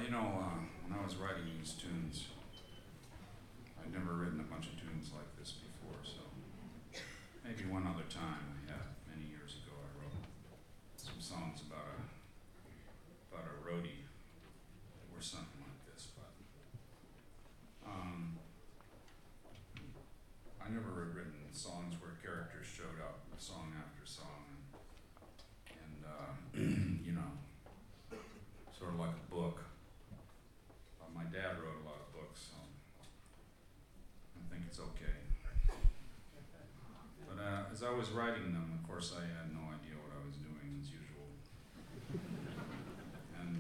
When I was writing these tunes, I'd never written a bunch of tunes like this before, so maybe one other time I have, many years ago, I wrote some songs about a roadie or something like this, but I never had written songs where characters showed up song after song and sort of like a book. My dad wrote a lot of books, so I think it's okay. But as I was writing them, of course, I had no idea what I was doing, as usual. And,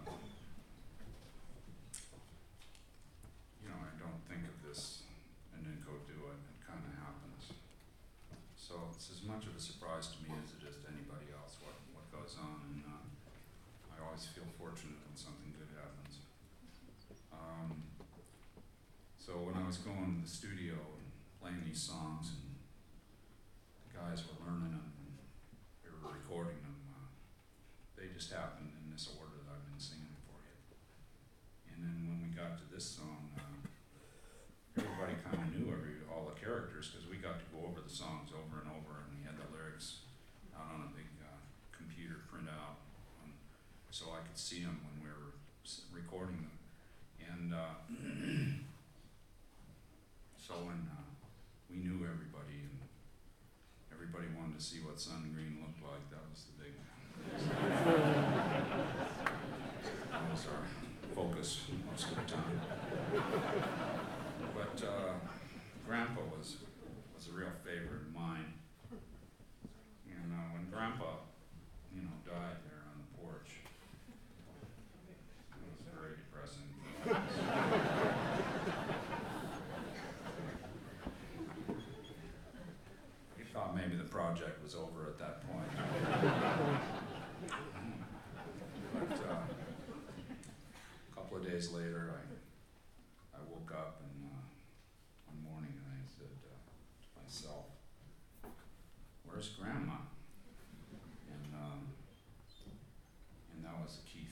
I don't think of this and then go do it. It kind of happens. So it's as much of a surprise to me as it is to anybody else what goes on. And I always feel fortunate when something good happens. So when I was going to the studio and playing these songs and the guys were learning them and they were recording them, they just happened in this order that I've been singing for you. And then when we got to this song, everybody kind of knew all the characters because we got to go over the songs over and over, and we had the lyrics out on a big computer printout, so I could see them when we were recording them. And so when we knew everybody and everybody wanted to see what Sun Green looked like, that was the big that was our focus most of the time. But Grandpa was a real favorite of mine. And when Grandpa, died there on the porch, it was very depressing. He thought maybe the project was over at that point. But a couple of days later, I woke up and one morning and I said to myself, "Where's Grandma?" And that was the key